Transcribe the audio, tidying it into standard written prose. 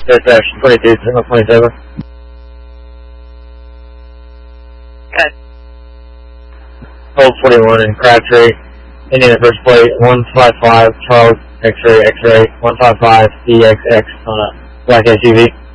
Dispatch 22, 27. Okay. Hold 41 in Crabtree. Indiana first plate 155 Charles X-ray 155 EXX on a black SUV.